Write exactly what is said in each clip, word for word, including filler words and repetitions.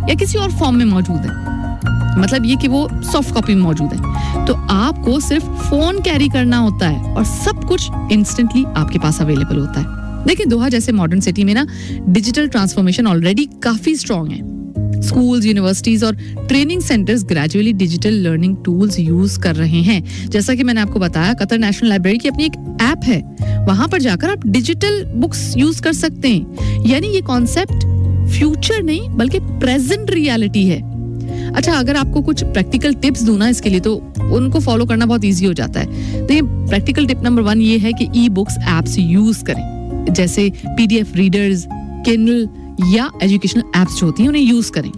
या किसी और फॉर्म में मौजूद है, मतलब ये कि वो सॉफ्ट कॉपी में मौजूद है, तो आपको सिर्फ फोन कैरी करना होता है और सब कुछ इंस्टेंटली आपके पास अवेलेबल होता है। देखिए, दोहा जैसे मॉडर्न सिटी में ना डिजिटल ट्रांसफॉर्मेशन ऑलरेडी काफी स्ट्रांग है। स्कूल्स, यूनिवर्सिटीज और training centres gradually digital learning tools use कर रहे हैं। जैसा कि मैंने आपको बताया, कतर नेशनल लाइब्रेरी की अपनी एक ऐप है, वहां पर जाकर आप डिजिटल बुक्स यूज कर सकते हैं। यानी ये कॉन्सेप्ट फ्यूचर नहीं बल्कि प्रेजेंट रियलिटी है। अच्छा, अगर आपको कुछ प्रैक्टिकल टिप्स दूं ना इसके लिए, तो उनको फॉलो करना बहुत इजी हो जाता है। तो ये प्रैक्टिकल टिप नंबर वन ये है कि ई बुक्स एप्स यूज करें, जैसे पीडीएफ रीडर्स, किंडल या एजुकेशनल एप्स जो होती हैं उन्हें यूज करें।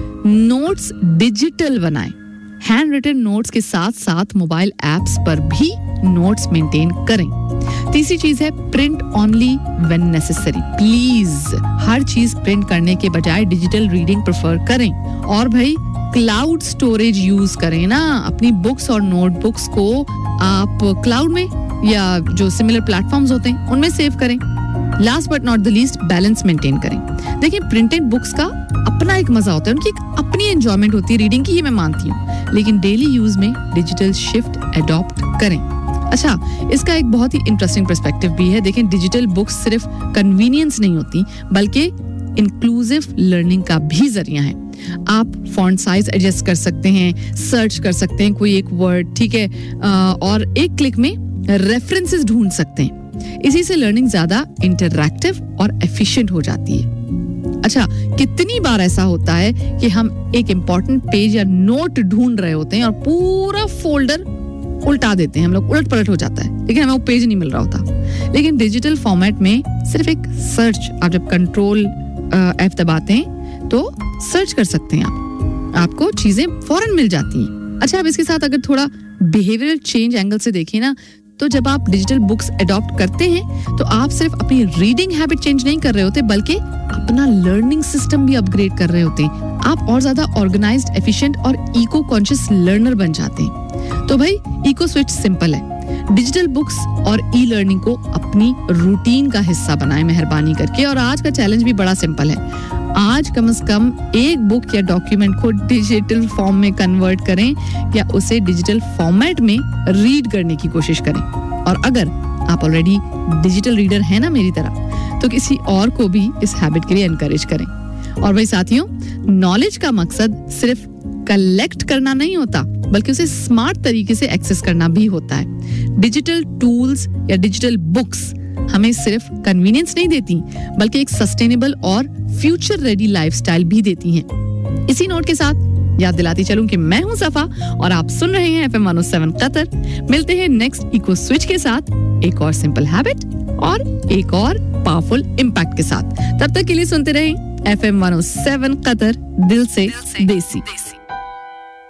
नोट्स डिजिटल बनाएं, हैंड रिटन नोट्स के साथ साथ मोबाइल एप्स पर भी नोट्स मेंटेन करें। तीसरी चीज है print only when necessary. Please हर चीज प्रिंट करने के बजाय डिजिटल रीडिंग प्रेफर करें। और भाई क्लाउड स्टोरेज यूज करें ना, अपनी बुक्स और नोटबुक्स को आप क्लाउड में या जो सिमिलर प्लेटफॉर्म्स होते हैं उनमें सेव करें। Last but not the least, balance maintain करें। देखिए, प्रिंटेड बुक्स का अपना एक मजा होता है, उनकी एक अपनी एंजॉयमेंट होती है रीडिंग की, ये मैं मानती हूँ, लेकिन डेली यूज में डिजिटल शिफ्ट अडॉप्ट करें। अच्छा, इसका एक बहुत ही इंटरेस्टिंग पर्सपेक्टिव भी है। देखें, डिजिटल बुक्स सिर्फ कन्वीनियंस नहीं होती बल्कि इंक्लूसिव लर्निंग का भी जरिया है। आप फॉन्ट साइज एडजस्ट कर सकते हैं, सर्च कर सकते हैं कोई एक वर्ड, ठीक है, और एक क्लिक में रेफरेंसेस ढूंढ सकते हैं। इसी से लर्निंग ज्यादा इंटरैक्टिव और एफिशिएंट हो जाती है। अच्छा, कितनी बार ऐसा होता है कि हम एक इंपॉर्टेंट पेज या नोट ढूंढ रहे होते हैं और पूरा फोल्डर उल्टा देते हैं, हम लोग उलट पलट हो जाता है, लेकिन हमें वो पेज नहीं मिल रहा होता। लेकिन डिजिटल फॉर्मेट में सिर्फ एक सर्च, आप जब कंट्रोल एफ दबाते हैं तो सर्च कर सकते हैं, आप आपको चीजें फौरन मिल जाती हैं। अच्छा, अब इसके साथ अगर थोड़ा बिहेवियरल चेंज एंगल से देखें ना, तो जब आप डिजिटल बुक्स अडॉप्ट करते हैं तो आप सिर्फ अपनी रीडिंग हैबिट चेंज नहीं कर रहे होते बल्कि अपना लर्निंग सिस्टम भी अपग्रेड कर रहे होते हैं। आप और ज्यादा ऑर्गेनाइज्ड, एफिशिएंट और इको कॉन्शियस लर्नर बन जाते हैं। तो भाई, इको स्विच सिंपल है, डिजिटल बुक्स और ई लर्निंग को अपनी रूटीन का हिस्सा बनाएं मेहरबानी करके। और आज का चैलेंज भी बड़ा सिंपल है, आज कम से कम एक बुक या डॉक्यूमेंट को डिजिटल फॉर्म में कन्वर्ट करें या उसे डिजिटल फॉर्मेट में रीड करने की कोशिश करें। और अगर आप ऑलरेडी डिजिटल रीडर हैं ना मेरी तरह, तो किसी और को भी इस हैबिट के लिए एनकरेज करें। और भाई साथियों, नॉलेज का मकसद सिर्फ कलेक्ट करना नहीं होता बल्कि उसे स्मार्ट तरीके से एक्सेस करना भी होता है। डिजिटल टूल्स या डिजिटल बुक्स हमें सिर्फ कन्वीनियंस नहीं देती बल्कि एक सस्टेनेबल और फ्यूचर रेडी लाइफस्टाइल भी देती हैं। इसी नोट के साथ याद दिलाती चलूं कि मैं हूं सफा और आप सुन रहे हैं F M one O seven Qatar. मिलते हैं नेक्स्ट इको स्विच के साथ, एक और सिंपल हैबिट और एक और पावरफुल इम्पैक्ट के साथ। तब तक के लिए सुनते रहें F M one O seven Qatar, दिल से देसी।